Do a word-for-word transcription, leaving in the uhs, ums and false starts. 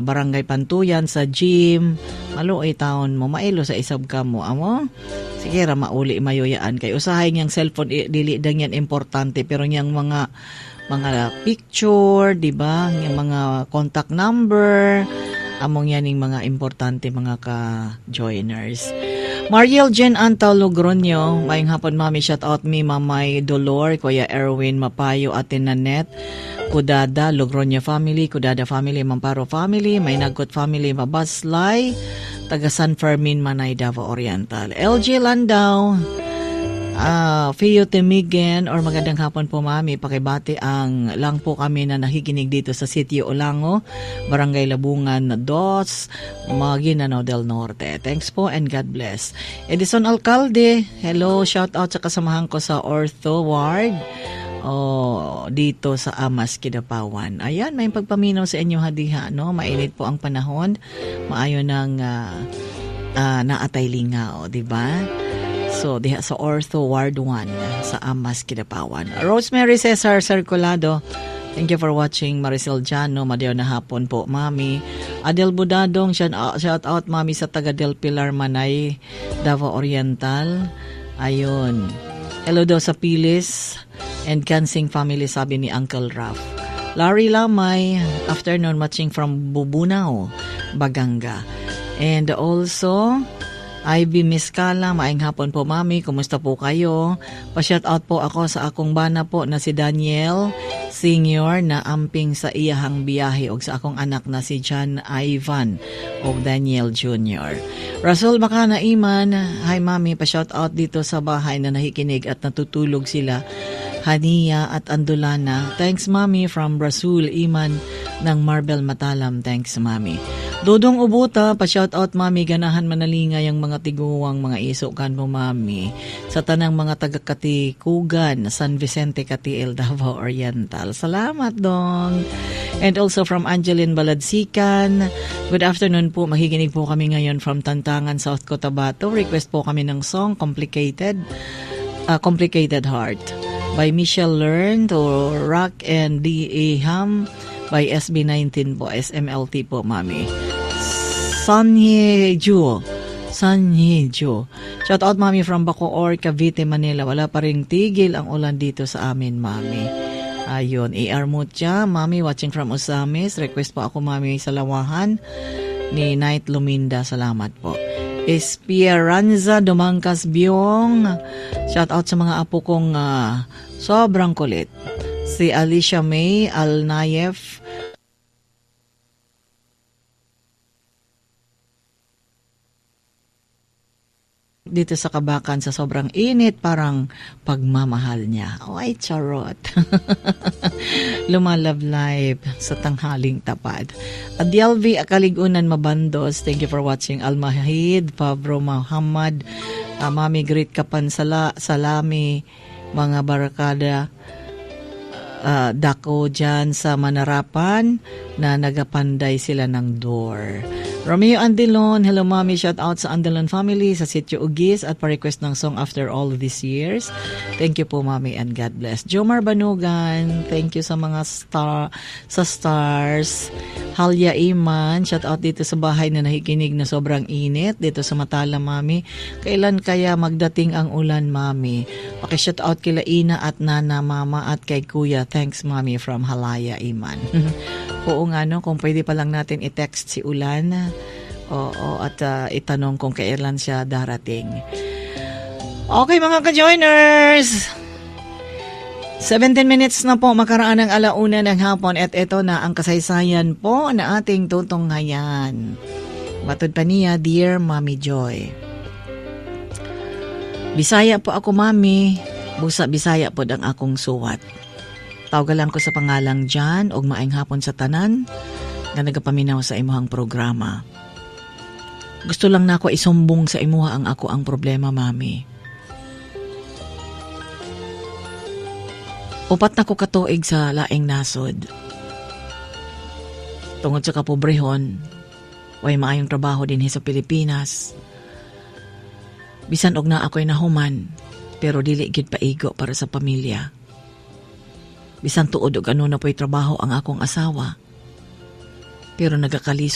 Barangay Pantuyan sa gym. Maluoy taon mo, mailo sa isab ka mo, amo? Sige ra mauli mayoyaan kay usahay niyang cellphone dili dang yan importante pero niyang mga mga picture, di ba? Yung mga contact number, among yan yung mga importante mga ka-joiners. Mariel Jen Antal Logroño, maayong hapon mami, shout out me Mamay Dolor, Kuya Erwin Mapayo, Ate Nanette, Kudada, Logroño family, Kudada family, Mamparo family, Maynagkot family, Mabaslay, taga San Fermin, Manay, Davao Oriental. L G Landau, uh, Fio Temigen, or magandang hapon po mami, pakibati ang lang po kami na nakikinig dito sa Sitio Olango, Barangay Labungan, Dos, Maguindanao del Norte. Thanks po and God bless. Edison Alcalde, hello, shout out sa kasamahan ko sa Ortho Ward. Oh, dito sa Amas, Kidapawan. Ayan, may pagpaminaw sa inyo hadiha, no? Mainit po ang panahon. Maayo ng uh, uh, naatay lingao, di ba? So, diha sa Ortho Ward one sa Amas, Kidapawan. Rosemary Cesar Circulado, thank you for watching. Maricel Jano, madayo na hapon po, mami. Adel Budadong, shout out, mami, sa taga Del Pilar, Manay, Davao Oriental. Ayun. Hello daw sa Pilis and Kansing family, sabi ni Uncle Raf. Larry Lamay, afternoon watching from Bubunao, Baganga. And also, Ivy Miskala, maayong hapon po mami, kumusta po kayo? Pa-shout out po ako sa akong bana po na si Daniel Senior na amping sa iyahang biyahe o sa akong anak na si John Ivan o Daniel Junior Rasul Bakana Iman, hi mami, pa-shout out dito sa bahay na nakikinig at natutulog sila. Hania at Andulana. Thanks, Mami, from Rasul Iman ng Marbel Matalam. Thanks, Mami. Dodong Ubuta, pa-shout out, Mami, ganahan manalinga yung mga tiguwang mga isukan mo, Mami. Sa tanang mga taga-Katikugan, San Vicente, Katiil, Davao Oriental. Salamat, Dong. And also from Angeline Baladsikan. Good afternoon po. Makikinig po kami ngayon from Tantangan, South Cotabato. Request po kami ng song, Complicated, uh, Complicated Heart. By Michelle Learn to Rock and D A Ham by S B nineteen po, S M L T po, mami. Sanhyeju. Sanhyeju. Shout out, mami, from Bacoor, Cavite, Manila. Wala pa ring tigil ang ulan dito sa amin, mami. Ayun, A R Mutya, mami, watching from Osamis. Request po ako, mami, sa lawahan ni Night Luminda. Salamat po. Esperanza Dumangkas Biong. Shout out sa mga apo kong uh, sobrang kulit. Si Alicia May Alnayef. Dito sa Kabakan sa sobrang init, parang pagmamahal niya. Ay, charot. Lumalove life sa tanghaling tapad. Adialvi Akaligunan Mabandos, thank you for watching. Almahid, Pabro Muhammad, uh, Mami Great Kapan Sala, Salami, mga barakada, uh, dako dyan sa Manarapan na nagapanday sila ng door. Romeo Andilon, hello mami, shout out sa Andilon family sa Sitio Ugis at pa-request ng song After All These Years. Thank you po mami and God bless. Jomar Banugan, thank you sa mga star sa stars. Halya Iman, shout out dito sa bahay na nakikinig na sobrang init dito sa Matala mami. Kailan kaya magdating ang ulan mami? Paki-shout out kila Ina at Nana mama at kay Kuya. Thanks mami from Halaya Iman. Oo nga no, kung pwede pa lang natin i-text si Ulan. Oo, at uh, itanong kung kailan siya darating. Okay mga ka-joiners, seventeen minutes na po makaraan ng alauna ng hapon at ito na ang kasaysayan po na ating tutunghayan. Matod pa niya, Dear Mami Joy. Bisaya po ako mami, busa Bisaya po ang akong suwat. Tawgalan ko sa pangalang Jan og maayong hapon sa tanan na nagapaminaw sa imuhang programa. Gusto lang na ako isumbong sa imuha ang ako ang problema, mami. Upat na ko katuig sa laing nasod. Tungod sa kapobrehon, way maayong trabaho din sa Pilipinas. Bisan og na ako'y nahuman, pero dili gid paigo para sa pamilya. Bisan tuod og ano na po'y trabaho ang akong asawa. Pero nagakalisod